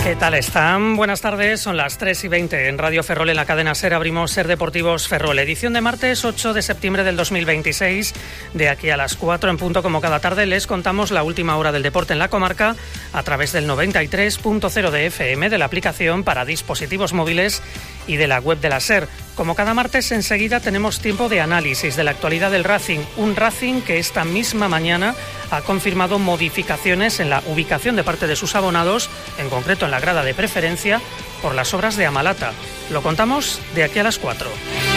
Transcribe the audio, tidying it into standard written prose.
¿Qué tal están? Buenas tardes, son las 3:20 en Radio Ferrol, en la cadena SER abrimos Ser Deportivos Ferrol, edición de martes 8 de septiembre del 2026. De aquí a las 4 en punto, como cada tarde, les contamos la última hora del deporte en la comarca a través del 93.0 de FM, de la aplicación para dispositivos móviles y de la web de la SER. Como cada martes, enseguida tenemos tiempo de análisis de la actualidad del Racing, un Racing que esta misma mañana ha confirmado modificaciones en la ubicación de parte de sus abonados, en concreto en la grada de preferencia, por las obras de Amalata. Lo contamos de aquí a las 4.